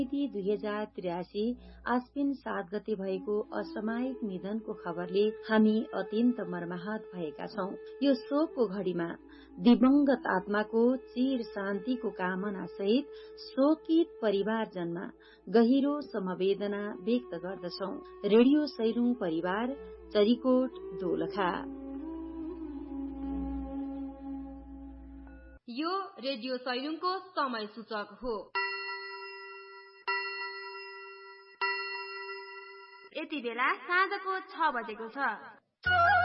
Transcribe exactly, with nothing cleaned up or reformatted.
दुई हजार त्रियासी आश्विन सात गते भएको असामयिक निधनको खबरले हामी अत्यन्त मर्माहत भएका छौं। यो शोकको घड़ीमा दिवंगत आत्माको चिर शान्तिको कामना सहित शोकित परिवारजनमा गहिरो समवेदना व्यक्त गर्दछौं। रेडियो सैलुङ परिवार, चरीकोट, दोलखा। यो रेडियो सैलुङको समय सूचक हो। यति बेला साँझको छ बजेको छ।